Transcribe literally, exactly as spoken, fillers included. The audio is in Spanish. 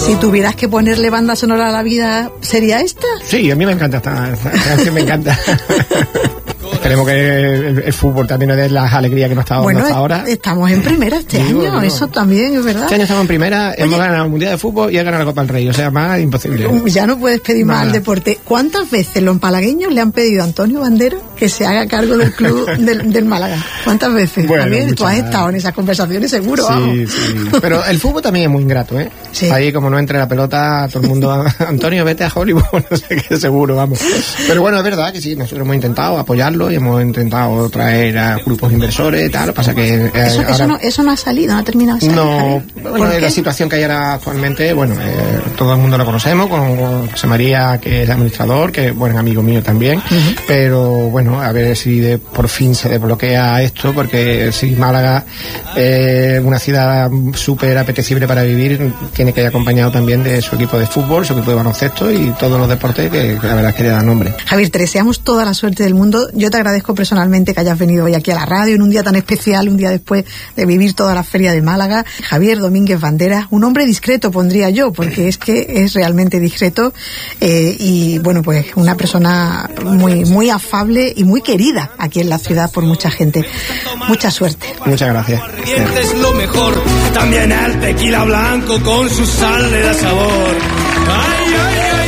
Si tuvieras que ponerle banda sonora a la vida, ¿sería esta? Sí, a mí me encanta esta, esta canción, me encanta. Esperemos que el, el fútbol también nos dé las alegrías que nos está dando bueno, hasta ahora. Estamos en primera este Digo, año, no. eso también es verdad. Este año estamos en primera, Oye, hemos ganado el Mundial de Fútbol y ha ganado la Copa del Rey, o sea, más imposible. Ya no puedes pedir más Nada. al deporte. ¿Cuántas veces los palagueños le han pedido a Antonio Banderas que se haga cargo del club del, del Málaga? ¿Cuántas veces? Bueno, Javier, tú has muchas. estado en esas conversaciones seguro, Sí, vamos. sí. Pero el fútbol también es muy ingrato, ¿eh? Sí. Ahí como no entre la pelota, todo el mundo, Antonio, vete a Hollywood, no sé qué, seguro, vamos. Pero bueno, es verdad que sí, nosotros hemos intentado apoyarlo y hemos intentado traer a grupos inversores y tal, lo que pasa que... Eh, Eso, ahora... eso, no, eso no ha salido, no ha terminado de salir. No, Javier. bueno, ¿Por la qué? situación que hay ahora actualmente, bueno, eh, todo el mundo lo conocemos, con José María, que es administrador, que bueno, es amigo mío también, uh-huh. Pero bueno, a ver si de, por fin se desbloquea esto, porque si Málaga es eh, una ciudad súper apetecible para vivir, tiene que ir acompañado también de su equipo de fútbol, su equipo de baloncesto y todos los deportes que, que la verdad es que le dan nombre. Javier, te deseamos toda la suerte del mundo. Yo te agradezco personalmente que hayas venido hoy aquí a la radio en un día tan especial, un día después de vivir toda la feria de Málaga. Javier Domínguez Banderas, un hombre discreto pondría yo, porque es que es realmente discreto eh, y bueno, pues una persona muy, muy afable y muy querida aquí en la ciudad por mucha gente. Mucha suerte. Muchas gracias. Es lo mejor, también el tequila blanco con su sal le da sabor. Ay, ay, ay.